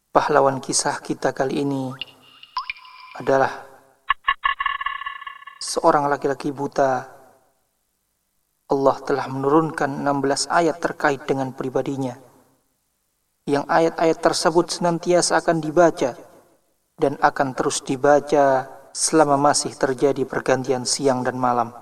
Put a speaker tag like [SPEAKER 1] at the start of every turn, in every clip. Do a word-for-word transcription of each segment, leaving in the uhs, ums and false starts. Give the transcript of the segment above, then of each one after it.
[SPEAKER 1] Pahlawan kisah kita kali ini adalah seorang laki-laki buta. Allah telah menurunkan enam belas ayat terkait dengan pribadinya, yang ayat-ayat tersebut senantiasa akan dibaca dan akan terus dibaca selama masih terjadi pergantian siang dan malam.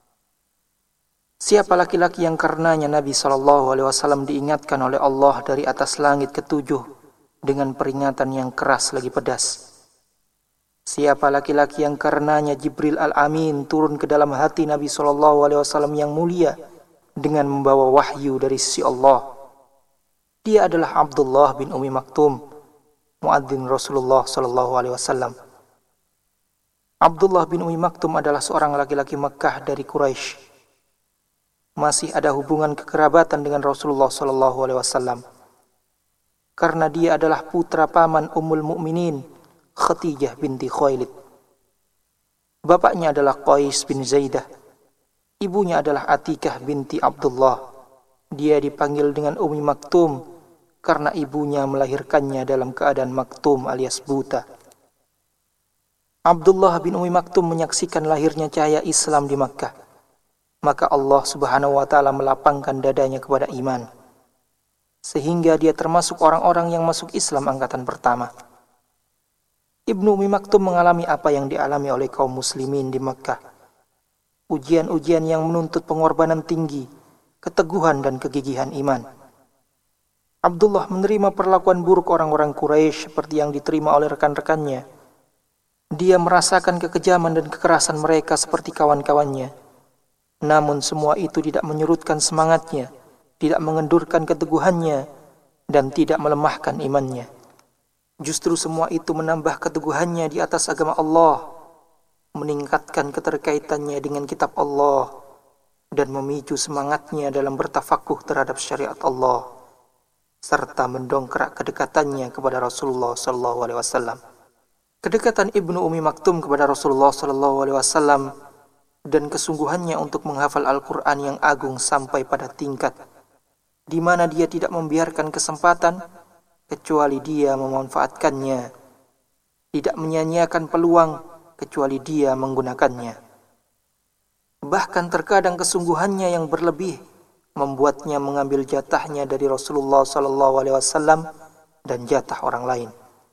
[SPEAKER 1] Siapa laki-laki yang karenanya Nabi shallallahu alaihi wasallam diingatkan oleh Allah dari atas langit ketujuh dengan peringatan yang keras lagi pedas? Siapa laki-laki yang karenanya Jibril Al-Amin turun ke dalam hati Nabi shallallahu alaihi wasallam yang mulia dengan membawa wahyu dari sisi Allah? Dia adalah Abdullah bin Ummi Maktum, muadzin Rasulullah shallallahu alaihi wasallam. Abdullah bin Ummi Maktum adalah seorang laki-laki Mekkah dari Quraisy. Masih ada hubungan kekerabatan dengan Rasulullah shallallahu alaihi wasallam karena dia adalah putra paman Ummul Mukminin Khadijah binti Khuwailid. Bapaknya adalah Qais bin Zaidah. Ibunya adalah Atikah binti Abdullah. Dia dipanggil dengan Ummi Maktum karena ibunya melahirkannya dalam keadaan maktum alias buta. Abdullah bin Ummi Maktum menyaksikan lahirnya cahaya Islam di Makkah. Maka Allah Subhanahu wa taala melapangkan dadanya kepada iman, sehingga dia termasuk orang-orang yang masuk Islam angkatan pertama. Ibnu Ummi Maktum mengalami apa yang dialami oleh kaum muslimin di Makkah. Ujian-ujian yang menuntut pengorbanan tinggi, keteguhan dan kegigihan iman. Abdullah menerima perlakuan buruk orang-orang Quraisy seperti yang diterima oleh rekan-rekannya. Dia merasakan kekejaman dan kekerasan mereka seperti kawan-kawannya. Namun semua itu tidak menyurutkan semangatnya, tidak mengendurkan keteguhannya, dan tidak melemahkan imannya. Justru semua itu menambah keteguhannya di atas agama Allah, meningkatkan keterkaitannya dengan kitab Allah, dan memicu semangatnya dalam bertafakuh terhadap syariat Allah, serta mendongkrak kedekatannya kepada Rasulullah shallallahu alaihi wasallam. Kedekatan Ibnu Ummi Maktum kepada Rasulullah shallallahu alaihi wasallam dan kesungguhannya untuk menghafal Al-Quran yang agung sampai pada tingkat di mana dia tidak membiarkan kesempatan kecuali dia memanfaatkannya, tidak menyanyiakan peluang kecuali dia menggunakannya. Bahkan terkadang kesungguhannya yang berlebih membuatnya mengambil jatahnya dari Rasulullah shallallahu alaihi wasallam dan jatah orang lain.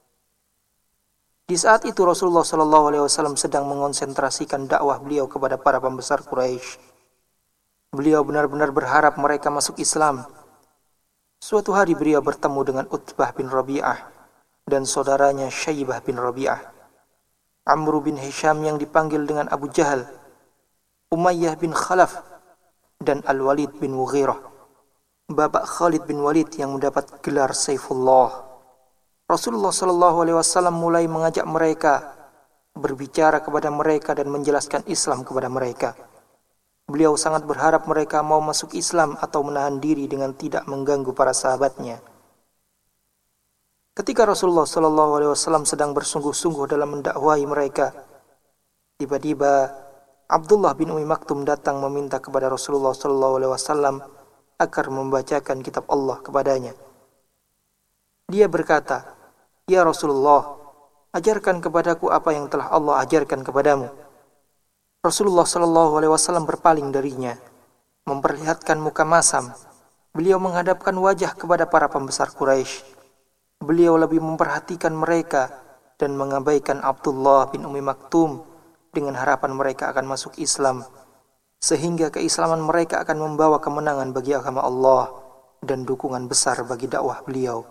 [SPEAKER 1] Di saat itu Rasulullah shallallahu alaihi wasallam sedang mengonsentrasikan dakwah beliau kepada para pembesar Quraisy. Beliau benar-benar berharap mereka masuk Islam. Suatu hari beliau bertemu dengan Utbah bin Rabi'ah dan saudaranya Syaibah bin Rabi'ah, Amr bin Hisham yang dipanggil dengan Abu Jahal, Umayyah bin Khalaf, dan Al-Walid bin Mughirah, bapak Khalid bin Walid yang mendapat gelar Saifullah. Rasulullah shallallahu alaihi wasallam mulai mengajak mereka, berbicara kepada mereka dan menjelaskan Islam kepada mereka. Beliau sangat berharap mereka mau masuk Islam atau menahan diri dengan tidak mengganggu para sahabatnya. Ketika Rasulullah shallallahu alaihi wasallam sedang bersungguh-sungguh dalam mendakwahi mereka, tiba-tiba Abdullah bin Ummi Maktum datang meminta kepada Rasulullah shallallahu alaihi wasallam agar membacakan kitab Allah kepadanya. Dia berkata, "Ya Rasulullah, ajarkan kepadaku apa yang telah Allah ajarkan kepadamu." Rasulullah shallallahu alaihi wasallam berpaling darinya, memperlihatkan muka masam. Beliau menghadapkan wajah kepada para pembesar Quraisy. Beliau lebih memperhatikan mereka dan mengabaikan Abdullah bin Ummi Maktum dengan harapan mereka akan masuk Islam, sehingga keislaman mereka akan membawa kemenangan bagi agama Allah dan dukungan besar bagi dakwah beliau.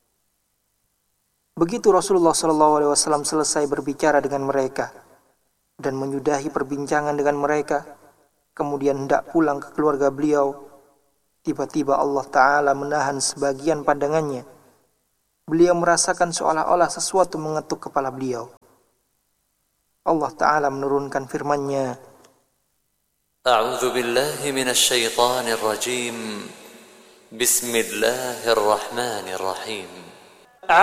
[SPEAKER 1] Begitu Rasulullah shallallahu alaihi wasallam selesai berbicara dengan mereka dan menyudahi perbincangan dengan mereka, kemudian hendak pulang ke keluarga beliau, tiba-tiba Allah Ta'ala menahan sebagian pandangannya. Beliau merasakan seolah-olah sesuatu mengetuk kepala beliau. Allah Ta'ala menurunkan firman-Nya,
[SPEAKER 2] A'udzu billahi minasy syaithanir rajim. Bismillahirrahmanirrahim.